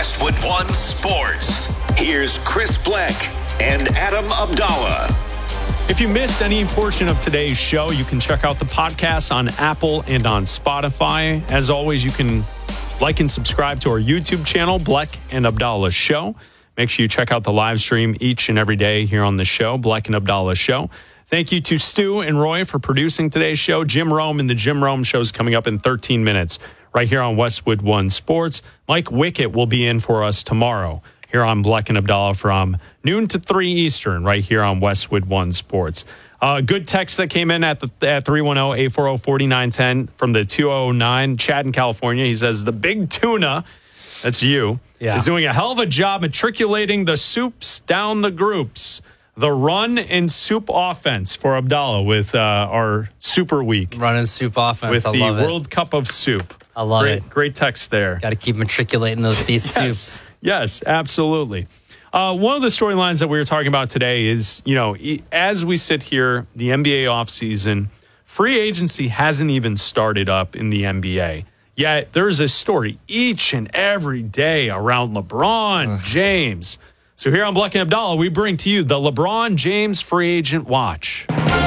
Westwood One Sports. Here's Chris Bleck and Adam Abdallah. If you missed any portion of today's show, you can check out the podcast on Apple and on Spotify. As always, you can like and subscribe to our YouTube channel, Bleck and Abdallah Show. Make sure you check out the live stream each and every day here on the show, Bleck and Abdallah Show. Thank you to Stu and Roy for producing today's show. Jim Rome and the Jim Rome Show is coming up in 13 minutes right here on Westwood One Sports. Mike Wickett will be in for us tomorrow here on Bleck and Abdallah from noon to 3 Eastern right here on Westwood One Sports. Good text that came in at 310-840-4910 from the 209. Chad in California. He says, the big tuna, that's you, is doing a hell of a job matriculating the soups down the groups. The run and soup offense for Abdallah with our Super Week. Run and soup offense. With I the love it. World Cup of Soup. I love it. Great text there. Got to keep matriculating these soups. Yes, absolutely. One of the storylines that we were talking about today is, as we sit here, the NBA offseason, free agency hasn't even started up in the NBA. Yet there's a story each and every day around LeBron James. So here on Bleck and Abdallah, we bring to you the LeBron James Free Agent Watch.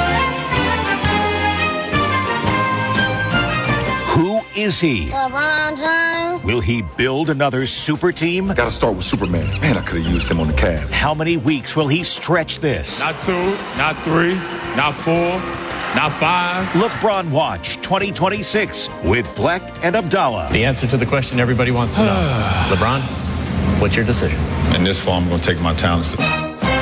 Who is he? LeBron James. Will he build another super team? Got to start with Superman. Man, I could have used him on the Cavs. How many weeks will he stretch this? Not 2, not 3, not 4, not 5. LeBron Watch 2026 with Bleck and Abdallah. The answer to the question everybody wants to know. LeBron, what's your decision? In this fall, I'm going to take my talents. Yep.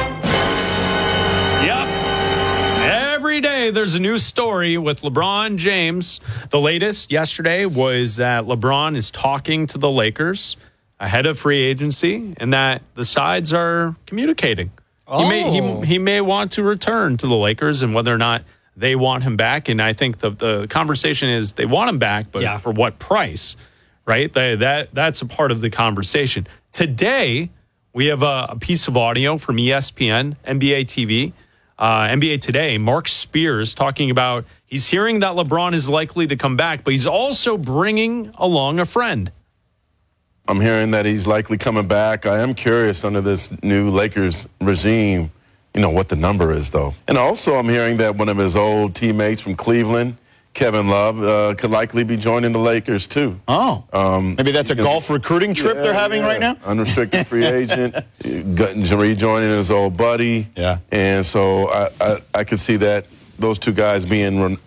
Every day there's a new story with LeBron James. The latest yesterday was that LeBron is talking to the Lakers ahead of free agency and that the sides are communicating. He may want to return to the Lakers and whether or not they want him back. And I think the conversation is they want him back, but for what price, right? That's a part of the conversation. Today, we have a piece of audio from ESPN, NBA TV, NBA Today. Mark Spears talking about he's hearing that LeBron is likely to come back, but he's also bringing along a friend. I'm hearing that he's likely coming back. I am curious under this new Lakers regime, what the number is, though. And also I'm hearing that one of his old teammates from Cleveland, Kevin Love, could likely be joining the Lakers, too. Oh. Maybe that's a golf recruiting trip they're having right now? Unrestricted free agent, rejoining his old buddy. Yeah. And so I could see that those two guys being